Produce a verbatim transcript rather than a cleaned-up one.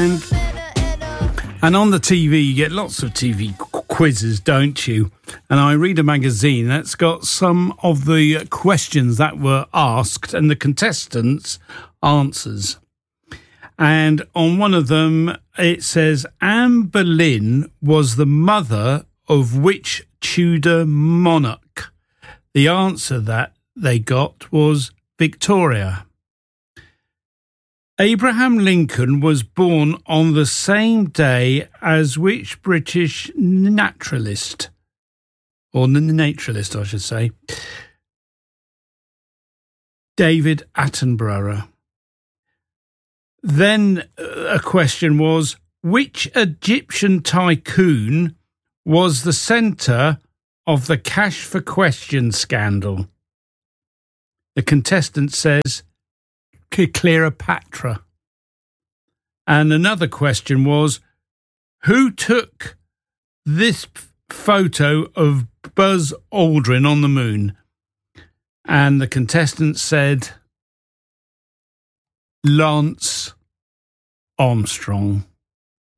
And and on the T V, you get lots of T V qu- quizzes, don't you? And I read a magazine that's got some of the questions that were asked and the contestants' answers. And on one of them, it says, Anne Boleyn was the mother of which Tudor monarch? The answer that they got was Victoria. Abraham Lincoln was born on the same day as which British naturalist? Or naturalist, I should say. David Attenborough. Then a question was, which Egyptian tycoon was the centre of the Cash for Questions scandal? The contestant says Cleopatra. And another question was, who took this photo of Buzz Aldrin on the moon? And the contestant said Lance Armstrong.